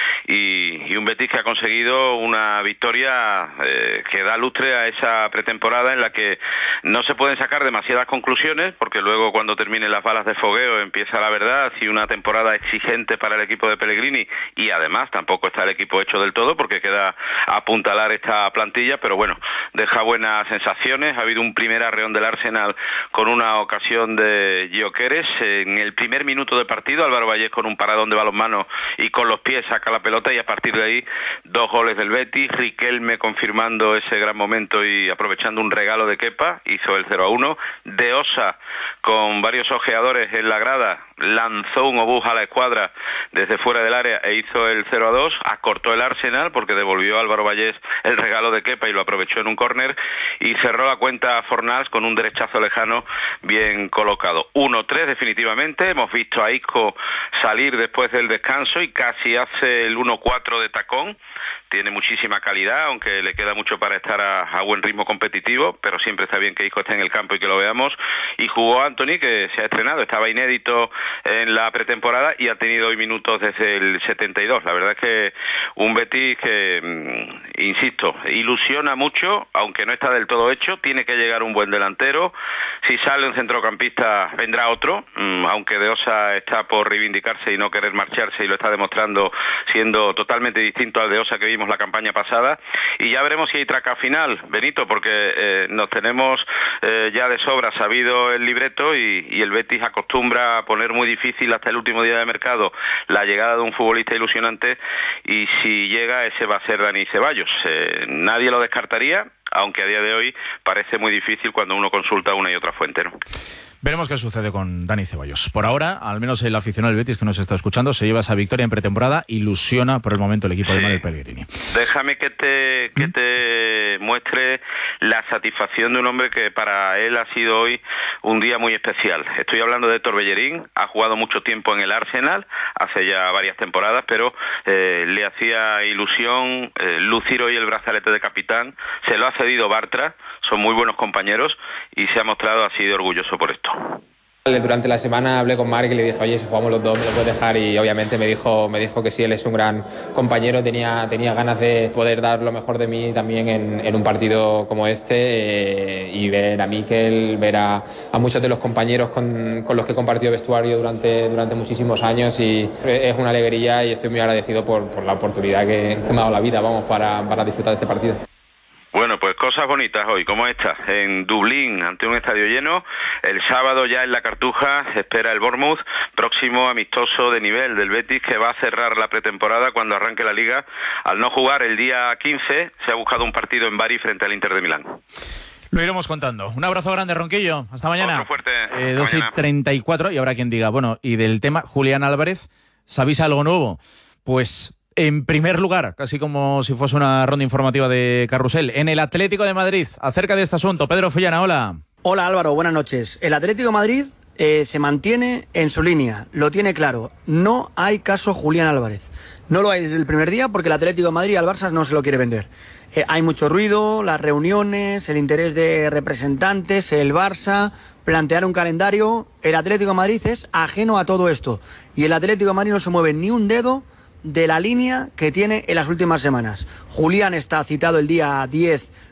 Y, y un Betis que ha conseguido una victoria eh, que da lustre a esa pretemporada en la que no se pueden sacar demasiadas conclusiones, porque luego cuando terminen las balas de fogueo empieza la verdad. Ha sido una temporada exigente para el equipo de Pellegrini y además tampoco está el equipo hecho del todo porque queda apuntalar esta plantilla, pero bueno, deja buenas sensaciones. Ha habido un primer arreón del Arsenal con una ocasión de Gyökeres en el primer minuto de partido. Álvaro Vallés con un paradón de balonmano y con los pies saca la pelota y a partir de ahí dos goles del Betis. Riquelme confirmando ese gran momento y aprovechando un regalo de Kepa, hizo el cero a uno. De Osa con varios ojeadores en la grada lanzó un obús a la escuadra desde fuera del área e hizo el cero a dos. Acortó el Arsenal porque devolvió a Álvaro Vallés el regalo de Kepa y lo aprovechó en un córner y cerró la cuenta Fornals con un derechazo lejano bien colocado. uno tres definitivamente. Hemos visto a Isco salir después del descanso y casi hace el uno cuatro de tacón. Tiene muchísima calidad, aunque le queda mucho para estar a, a buen ritmo competitivo, pero siempre está bien que Isco esté en el campo y que lo veamos. Y jugó Anthony, que se ha estrenado, estaba inédito en la pretemporada y ha tenido hoy minutos desde el setenta y dos. La verdad es que un Betis que, insisto, ilusiona mucho, aunque no está del todo hecho. Tiene que llegar un buen delantero. Si sale un centrocampista, vendrá otro, aunque De Osa está por reivindicarse y no querer marcharse y lo está demostrando siendo totalmente distinto al De Osa que vimos la campaña pasada. Y ya veremos si hay traca final, Benito, porque eh, nos tenemos eh, ya de sobra sabido el libreto y, y el Betis acostumbra a poner muy difícil hasta el último día de mercado la llegada de un futbolista ilusionante y si llega ese va a ser Dani Ceballos. Eh, nadie lo descartaría, aunque a día de hoy parece muy difícil cuando uno consulta una y otra fuente, ¿no? Veremos qué sucede con Dani Ceballos. Por ahora, al menos el aficionado del Betis que nos está escuchando se lleva esa victoria en pretemporada, ilusiona por el momento el equipo de Manuel Pellegrini. Déjame que te que te muestre la satisfacción de un hombre que para él ha sido hoy un día muy especial. Estoy hablando de Héctor Bellerín, ha jugado mucho tiempo en el Arsenal, hace ya varias temporadas, pero eh, le hacía ilusión eh, lucir hoy el brazalete de capitán. Se lo ha cedido Bartra, son muy buenos compañeros y se ha mostrado así de orgulloso por esto. Durante la semana hablé con Marc y le dije, oye, si jugamos los dos, me lo puedes dejar, y obviamente me dijo, me dijo que sí, él es un gran compañero, tenía, tenía ganas de poder dar lo mejor de mí también en, en un partido como este eh, y ver a Mikel, ver a, a muchos de los compañeros con, con los que he compartido vestuario durante, durante muchísimos años, y es una alegría y estoy muy agradecido por, por la oportunidad que, que me ha dado la vida, vamos, para, para disfrutar de este partido. Bueno, pues cosas bonitas hoy, como esta, en Dublín, ante un estadio lleno. El sábado ya en la Cartuja se espera el Bournemouth, próximo amistoso de nivel del Betis, que va a cerrar la pretemporada cuando arranque la Liga. Al no jugar el día quince, se ha buscado un partido en Bari frente al Inter de Milán. Lo iremos contando. Un abrazo grande, Ronquillo. Hasta mañana. Otro fuerte. Eh, doce y treinta y cuatro, y habrá quien diga, bueno, y del tema Julián Álvarez, ¿sabéis algo nuevo? Pues... en primer lugar, casi como si fuese una ronda informativa de Carrusel, en el Atlético de Madrid, acerca de este asunto. Pedro Fullana, hola. Hola Álvaro, buenas noches. El Atlético de Madrid eh, se mantiene en su línea, lo tiene claro. No hay caso Julián Álvarez. No lo hay desde el primer día porque el Atlético de Madrid al Barça no se lo quiere vender. Eh, hay mucho ruido, las reuniones, el interés de representantes, el Barça, plantear un calendario. El Atlético de Madrid es ajeno a todo esto. Y el Atlético de Madrid no se mueve ni un dedo de la línea que tiene en las últimas semanas. Julián está citado el día diez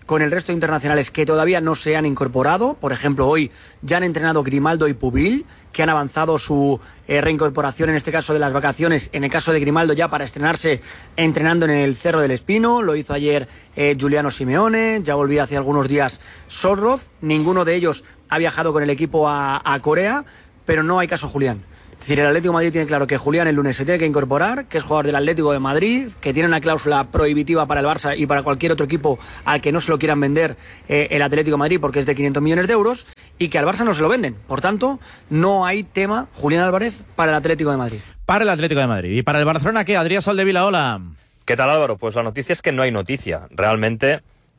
con el resto de internacionales que todavía no se han incorporado. Por ejemplo, hoy ya han entrenado Grimaldo y Pubil, que han avanzado su eh, reincorporación, en este caso de las vacaciones, en el caso de Grimaldo ya para estrenarse entrenando en el Cerro del Espino. Lo hizo ayer eh, Giuliano Simeone, ya volvía hace algunos días Sorroz. Ninguno de ellos ha viajado con el equipo a, a Corea, pero no hay caso Julián. Es decir, el Atlético de Madrid tiene claro que Julián el lunes se tiene que incorporar, que es jugador del Atlético de Madrid, que tiene una cláusula prohibitiva para el Barça y para cualquier otro equipo al que no se lo quieran vender eh, el Atlético de Madrid, porque es de quinientos millones de euros, y que al Barça no se lo venden. Por tanto, no hay tema Julián Álvarez para el Atlético de Madrid. Para el Atlético de Madrid. ¿Y para el Barcelona qué? Adrián Soldevila, hola. ¿Qué tal, Álvaro? Pues la noticia es que no hay noticia. Realmente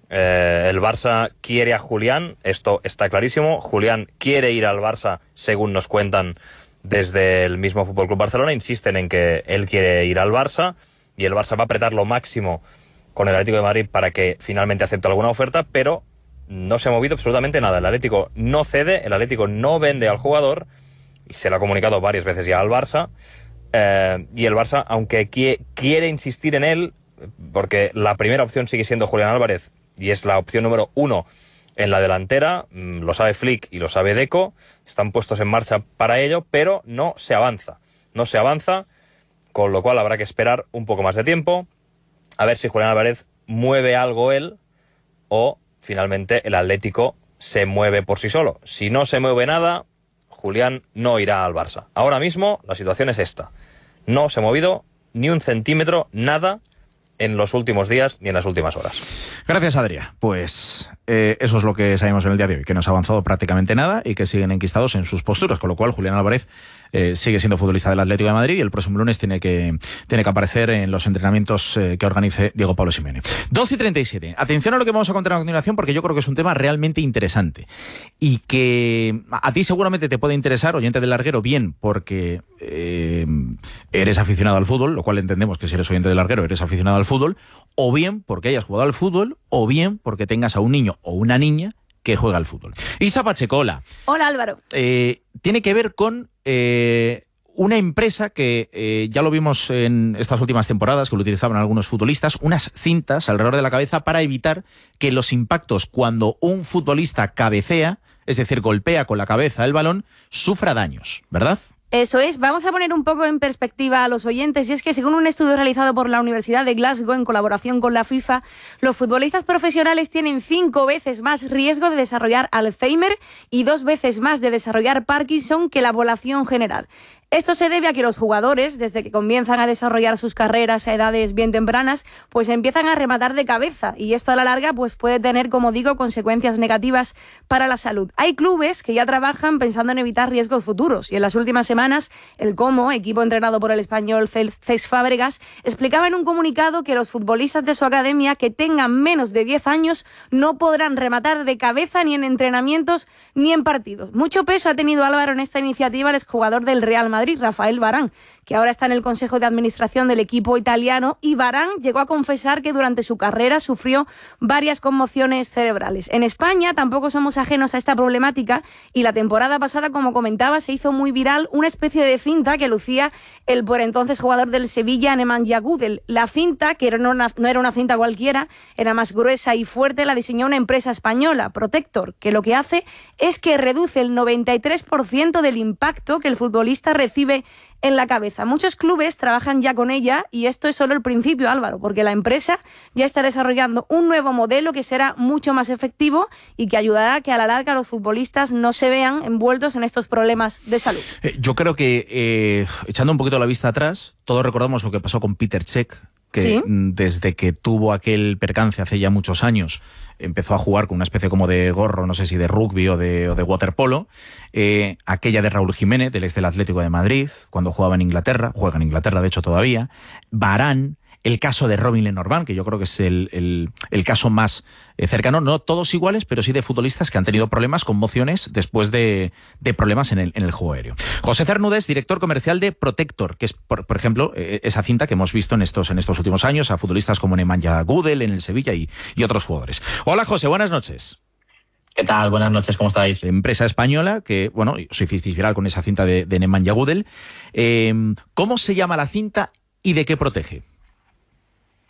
eh, el Barça quiere a Julián, esto está clarísimo. Julián quiere ir al Barça, según nos cuentan desde el mismo F C Barcelona. Insisten en que él quiere ir al Barça y el Barça va a apretar lo máximo con el Atlético de Madrid para que finalmente acepte alguna oferta, pero no se ha movido absolutamente nada. El Atlético no cede, el Atlético no vende al jugador, y se lo ha comunicado varias veces ya al Barça, eh, y el Barça, aunque qui- quiere insistir en él, porque la primera opción sigue siendo Julián Álvarez, y es la opción número uno en la delantera, lo sabe Flick y lo sabe Deco, están puestos en marcha para ello, pero no se avanza. No se avanza, con lo cual habrá que esperar un poco más de tiempo, a ver si Julián Álvarez mueve algo él, o finalmente el Atlético se mueve por sí solo. Si no se mueve nada, Julián no irá al Barça. Ahora mismo la situación es esta. No se ha movido ni un centímetro, nada, en los últimos días ni en las últimas horas. Gracias, Adrián. Pues eh, eso es lo que sabemos en el día de hoy, que no se ha avanzado prácticamente nada y que siguen enquistados en sus posturas, con lo cual Julián Álvarez eh, sigue siendo futbolista del Atlético de Madrid y el próximo lunes tiene que, tiene que aparecer en los entrenamientos eh, que organice Diego Pablo Simeone. doce y treinta y siete. Atención a lo que vamos a contar a continuación, porque yo creo que es un tema realmente interesante y que a ti seguramente te puede interesar, oyente del Larguero, bien porque eh, eres aficionado al fútbol, lo cual entendemos que si eres oyente del Larguero eres aficionado al fútbol, o bien porque hayas jugado al fútbol, o bien porque tengas a un niño o una niña que juega al fútbol. Isa Pacheco, hola. Hola, Álvaro. Eh, tiene que ver con eh, una empresa que eh, ya lo vimos en estas últimas temporadas, que lo utilizaban algunos futbolistas, unas cintas alrededor de la cabeza para evitar que los impactos cuando un futbolista cabecea, es decir, golpea con la cabeza el balón, sufra daños, ¿verdad? Eso es, vamos a poner un poco en perspectiva a los oyentes, y es que según un estudio realizado por la Universidad de Glasgow en colaboración con la FIFA, los futbolistas profesionales tienen cinco veces más riesgo de desarrollar Alzheimer y dos veces más de desarrollar Parkinson que la población general. Esto se debe a que los jugadores, desde que comienzan a desarrollar sus carreras a edades bien tempranas, pues empiezan a rematar de cabeza, y esto a la larga pues puede tener, como digo, consecuencias negativas para la salud. Hay clubes que ya trabajan pensando en evitar riesgos futuros, y en las últimas semanas el Como, equipo entrenado por el español Cesc Fábregas, explicaba en un comunicado que los futbolistas de su academia que tengan menos de diez años no podrán rematar de cabeza ni en entrenamientos ni en partidos. Mucho peso ha tenido, Álvaro, en esta iniciativa el exjugador del Real Madrid, Rafael Varane, que ahora está en el Consejo de Administración del equipo italiano, y Varane llegó a confesar que durante su carrera sufrió varias conmociones cerebrales. En España tampoco somos ajenos a esta problemática, y la temporada pasada, como comentaba, se hizo muy viral una especie de finta que lucía el por entonces jugador del Sevilla, Nemanja Gudel. La finta, que no, una, no era una finta cualquiera, era más gruesa y fuerte, la diseñó una empresa española, Protector, que lo que hace es que reduce el noventa y tres por ciento del impacto que el futbolista recibe en la cabeza. Muchos clubes trabajan ya con ella, y esto es solo el principio, Álvaro, porque la empresa ya está desarrollando un nuevo modelo que será mucho más efectivo y que ayudará a que a la larga los futbolistas no se vean envueltos en estos problemas de salud. Eh, yo creo que, eh, echando un poquito la vista atrás, todos recordamos lo que pasó con Peter Cech, que ¿sí? Desde que tuvo aquel percance hace ya muchos años, empezó a jugar con una especie como de gorro, no sé si de rugby o de, o de waterpolo. Eh, aquella de Raúl Jiménez, del ex del Atlético de Madrid, cuando jugaba en Inglaterra, juega en Inglaterra de hecho todavía. Varane, el caso de Robin Lenormand, que yo creo que es el, el, el caso más eh, cercano, no todos iguales, pero sí de futbolistas que han tenido problemas, conmociones, después de, de problemas en el, en el juego aéreo. José Cernudes, director comercial de Protector, que es, por, por ejemplo, eh, esa cinta que hemos visto en estos, en estos últimos años a futbolistas como Nemanja Gudel en el Sevilla y, y otros jugadores. Hola, José, buenas noches. ¿Qué tal? Buenas noches, ¿cómo estáis? Empresa española que, bueno, os hicisteis viral con esa cinta de, de Nemanja Gudel. Eh, ¿Cómo se llama la cinta y de qué protege?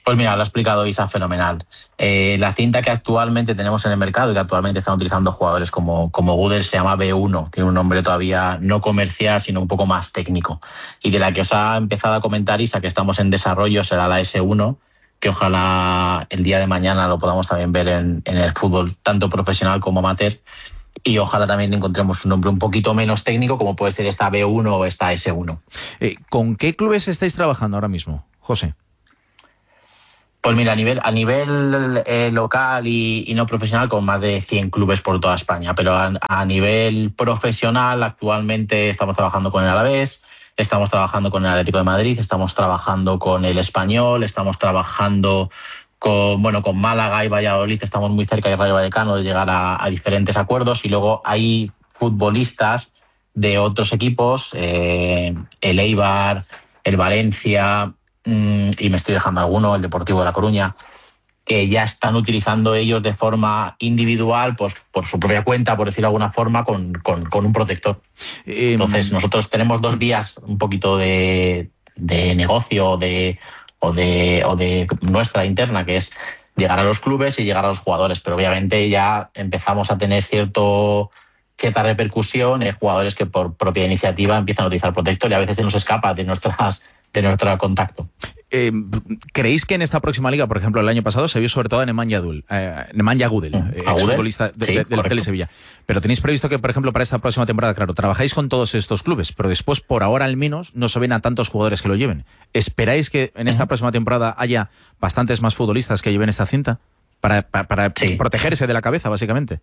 Pues mira, lo ha explicado Isa fenomenal. Eh, la cinta que actualmente tenemos en el mercado y que actualmente están utilizando jugadores como, como Gudel se llama B uno. Tiene un nombre todavía no comercial, sino un poco más técnico. Y de la que os ha empezado a comentar Isa, que estamos en desarrollo, será la S uno, que ojalá el día de mañana lo podamos también ver en, en el fútbol, tanto profesional como amateur. Y ojalá también encontremos un nombre un poquito menos técnico, como puede ser esta B uno o esta S uno. Eh, ¿Con qué clubes estáis trabajando ahora mismo, José? Pues mira, a nivel, a nivel eh, local y, y no profesional, con más de cien clubes por toda España. Pero a, a nivel profesional, actualmente estamos trabajando con el Alavés, estamos trabajando con el Atlético de Madrid, estamos trabajando con el Español, estamos trabajando con, bueno, con Málaga y Valladolid, estamos muy cerca de Rayo Vallecano de llegar a, a diferentes acuerdos. Y luego hay futbolistas de otros equipos, eh, el Eibar, el Valencia, y me estoy dejando alguno, el Deportivo de La Coruña, que ya están utilizando ellos de forma individual, pues por su propia cuenta, por decirlo de alguna forma, con, con, con un protector. Eh, Entonces nosotros tenemos dos vías un poquito de, de negocio de, o, de, o de nuestra interna, que es llegar a los clubes y llegar a los jugadores, pero obviamente ya empezamos a tener cierto cierta repercusión en jugadores que por propia iniciativa empiezan a utilizar protector y a veces se nos escapa de nuestras de nuestro contacto. Eh, ¿Creéis que en esta próxima liga, por ejemplo, el año pasado se vio sobre todo a Nemanja Gudel, eh, Nemanja Gudel, eh, futbolista de, sí, de, del Tele Sevilla? Pero tenéis previsto que, por ejemplo, para esta próxima temporada, claro, trabajáis con todos estos clubes, pero después, por ahora al menos, no se ven a tantos jugadores que lo lleven. ¿Esperáis que en esta uh-huh. próxima temporada haya bastantes más futbolistas que lleven esta cinta? Para, para, para sí. protegerse de la cabeza, básicamente.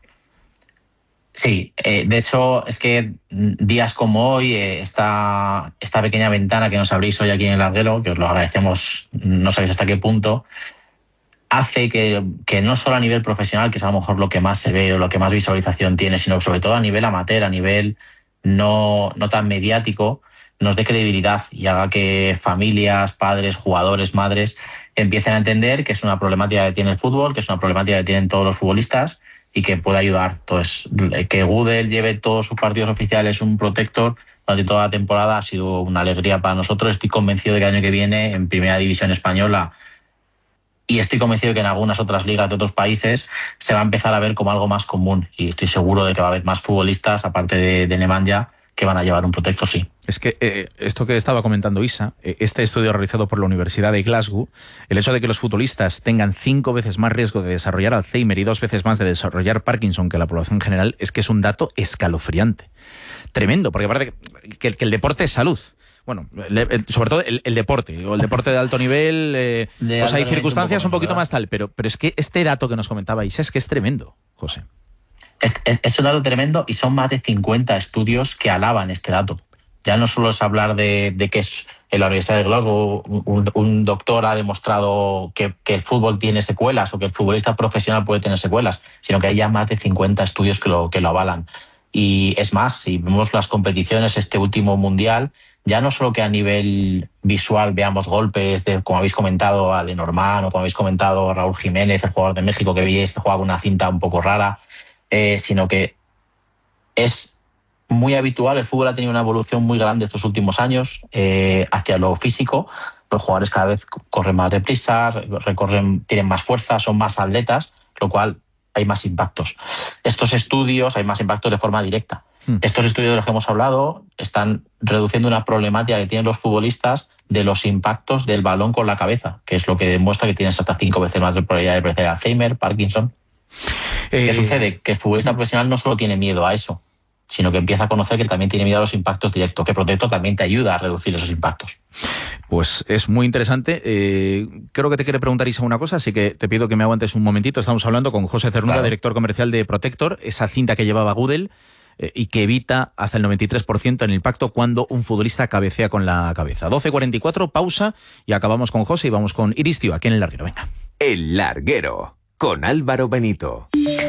Sí, eh, de hecho es que días como hoy, eh, esta, esta pequeña ventana que nos abrís hoy aquí en el Larguero, que os lo agradecemos, no sabéis hasta qué punto, hace que, que no solo a nivel profesional, que es a lo mejor lo que más se ve o lo que más visualización tiene, sino sobre todo a nivel amateur, a nivel no, no tan mediático, nos dé credibilidad y haga que familias, padres, jugadores, madres empiecen a entender que es una problemática que tiene el fútbol, que es una problemática que tienen todos los futbolistas y que puede ayudar. Entonces, que Gudel lleve todos sus partidos oficiales un protector durante toda la temporada ha sido una alegría para nosotros. Estoy convencido de que el año que viene en Primera División Española, y estoy convencido de que en algunas otras ligas de otros países se va a empezar a ver como algo más común, y estoy seguro de que va a haber más futbolistas, aparte de, de Nemanja, que van a llevar un protector, sí. Es que eh, esto que estaba comentando Isa, eh, este estudio realizado por la Universidad de Glasgow, el hecho de que los futbolistas tengan cinco veces más riesgo de desarrollar Alzheimer y dos veces más de desarrollar Parkinson que la población en general, es que es un dato escalofriante. Tremendo, porque parece que, que el deporte es salud. Bueno, el, sobre todo el, el deporte, o el deporte de alto nivel, eh, de pues hay circunstancias un, poco un poquito más tal, pero, pero es que este dato que nos comentaba Isa es que es tremendo, José. Es, es, es un dato tremendo y son más de cincuenta estudios que alaban este dato. Ya no solo es hablar de, de que es en la Universidad de Glasgow un, un doctor ha demostrado que, que el fútbol tiene secuelas o que el futbolista profesional puede tener secuelas, sino que hay ya más de cincuenta estudios que lo, que lo avalan. Y es más, si vemos las competiciones, este último mundial, ya no solo que a nivel visual veamos golpes, de, como habéis comentado, a Lenormand, o como habéis comentado, Raúl Jiménez, el jugador de México, que veíais que juega con una cinta un poco rara, eh, sino que es muy habitual. El fútbol ha tenido una evolución muy grande estos últimos años eh, hacia lo físico. Los jugadores cada vez corren más deprisa, recorren, tienen más fuerza, son más atletas, lo cual hay más impactos. Estos estudios hay más impactos de forma directa. Hmm. Estos estudios de los que hemos hablado están reduciendo una problemática que tienen los futbolistas de los impactos del balón con la cabeza, que es lo que demuestra que tienes hasta cinco veces más de probabilidad de padecer Alzheimer, Parkinson. Eh... ¿Qué sucede? Que el futbolista profesional no solo tiene miedo a eso, sino que empieza a conocer que también tiene miedo a los impactos directos, que Protector también te ayuda a reducir esos impactos. Pues es muy interesante. Eh, creo que te quiere preguntar Isa una cosa, así que te pido que me aguantes un momentito. Estamos hablando con José Cernuda, claro, director comercial de Protector, esa cinta que llevaba Gudel eh, y que evita hasta el noventa y tres por ciento en el impacto cuando un futbolista cabecea con la cabeza. doce cuarenta y cuatro, pausa y acabamos con José y vamos con Iris Tío, aquí en El Larguero. Venga. El Larguero, con Álvaro Benito.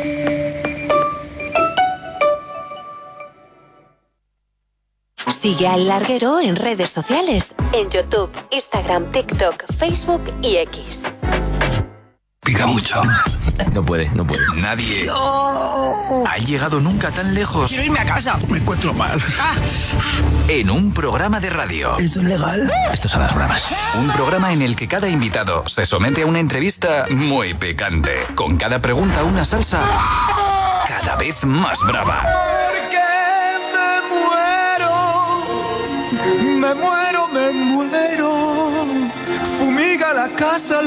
Sigue al Larguero en redes sociales, en YouTube, Instagram, TikTok, Facebook y X. Pica mucho. No puede, no puede. Nadie No. ha llegado nunca tan lejos Quiero irme a casa. Me encuentro mal. Ah, en un programa de radio. ¿Esto es legal? Estos son las bromas. Un programa en el que cada invitado se somete a una entrevista muy picante, con cada pregunta una salsa cada vez más brava. Me muero, me muero. Fumiga la casa.